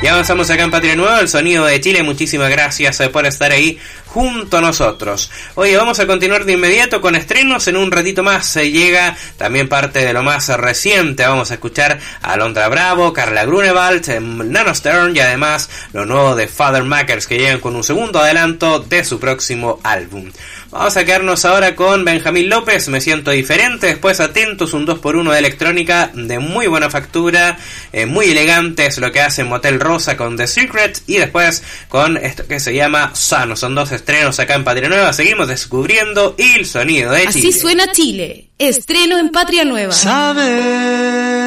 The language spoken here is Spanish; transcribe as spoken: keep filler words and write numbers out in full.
Y avanzamos acá en Patria Nueva, el sonido de Chile. Muchísimas gracias por estar ahí junto a nosotros. Oye, vamos a continuar de inmediato con estrenos. En un ratito más se llega también parte de lo más reciente. Vamos a escuchar a Alondra Bravo, Carla Grunewald, Nano Stern y además lo nuevo de Father Makers, que llegan con un segundo adelanto de su próximo álbum. Vamos a quedarnos ahora con Benjamín López, Me Siento Diferente. Después Atentos, un dos por uno de electrónica de muy buena factura, eh, muy elegante, es lo que hace Motel Rosa con The Secret. Y después con esto que se llama Sano. Son dos estrenos acá en Patria Nueva. Seguimos descubriendo el sonido de Chile. Así suena Chile. Estreno en Patria Nueva. Saber